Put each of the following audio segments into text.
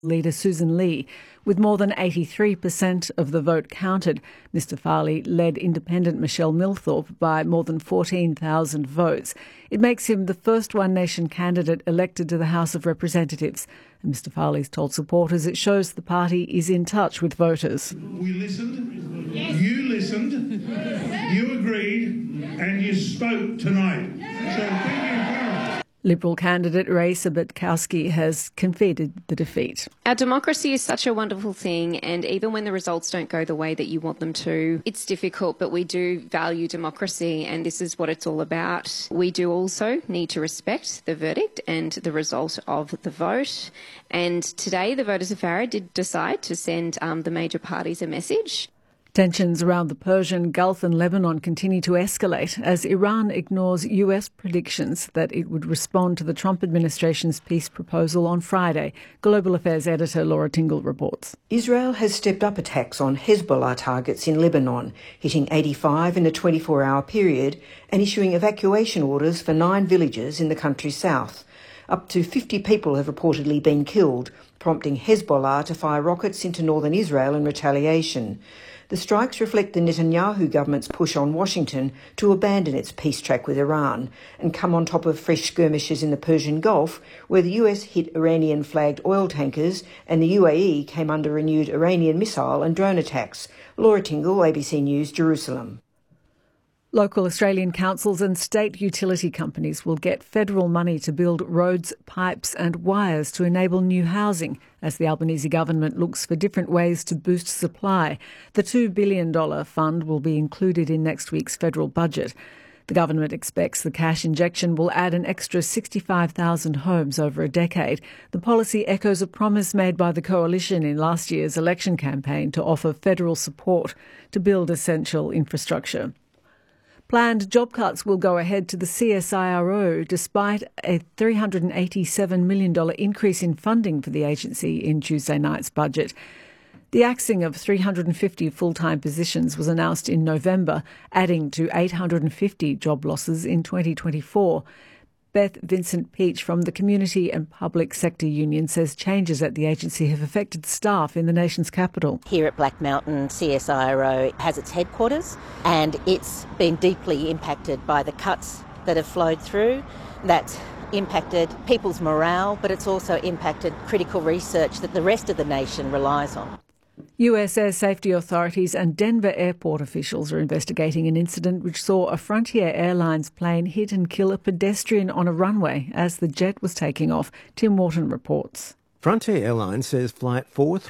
leader Susan Lee, with more than 83% of the vote counted. Mr Farley led independent Michelle Milthorpe by more than 14,000 votes. It makes him the first One Nation candidate elected to the House of Representatives. And Mr Farley's told supporters it shows the party is in touch with voters. We listened, you listened, you agreed, and you spoke tonight. So thank you, Farrell. Liberal candidate Raisa Butkowski has conceded the defeat. Our democracy is such a wonderful thing, and even when the results don't go the way that you want them to, it's difficult, but we do value democracy, and this is what it's all about. We do also need to respect the verdict and the result of the vote. And today, the voters of Farah did decide to send the major parties a message. Tensions around the Persian Gulf and Lebanon continue to escalate as Iran ignores US predictions that it would respond to the Trump administration's peace proposal on Friday. Global Affairs editor Laura Tingle reports. Israel has stepped up attacks on Hezbollah targets in Lebanon, hitting 85 in a 24-hour period and issuing evacuation orders for 9 villages in the country's south. Up to 50 people have reportedly been killed, prompting Hezbollah to fire rockets into northern Israel in retaliation. The strikes reflect the Netanyahu government's push on Washington to abandon its peace track with Iran and come on top of fresh skirmishes in the Persian Gulf, where the US hit Iranian-flagged oil tankers and the UAE came under renewed Iranian missile and drone attacks. Laura Tingle, ABC News, Jerusalem. Local Australian councils and state utility companies will get federal money to build roads, pipes and wires to enable new housing as the Albanese government looks for different ways to boost supply. The $2 billion fund will be included in next week's federal budget. The government expects the cash injection will add an extra 65,000 homes over a decade. The policy echoes a promise made by the coalition in last year's election campaign to offer federal support to build essential infrastructure. Planned job cuts will go ahead to the CSIRO despite a $387 million increase in funding for the agency in Tuesday night's budget. The axing of 350 full-time positions was announced in November, adding to 850 job losses in 2024. Beth Vincent-Peach from the Community and Public Sector Union says changes at the agency have affected staff in the nation's capital. Here at Black Mountain, CSIRO has its headquarters and it's been deeply impacted by the cuts that have flowed through. That's impacted people's morale, but it's also impacted critical research that the rest of the nation relies on. US air safety authorities and Denver airport officials are investigating an incident which saw a Frontier Airlines plane hit and kill a pedestrian on a runway as the jet was taking off. Tim Wharton reports. Frontier Airlines says Flight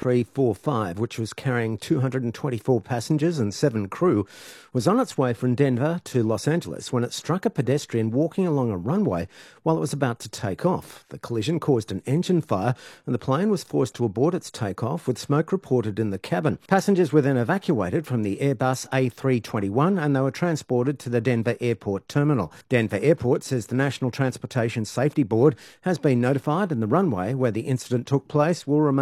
4345, which was carrying 224 passengers and 7 crew, was on its way from Denver to Los Angeles when it struck a pedestrian walking along a runway while it was about to take off. The collision caused an engine fire and the plane was forced to abort its takeoff with smoke reported in the cabin. Passengers were then evacuated from the Airbus A321 and they were transported to the Denver Airport terminal. Denver Airport says the National Transportation Safety Board has been notified and the runway where the incident took place will remain